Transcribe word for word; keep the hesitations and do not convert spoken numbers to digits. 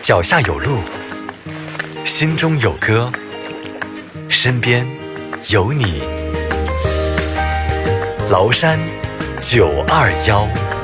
脚下有路，心中有歌，身边有你。崂山九二幺。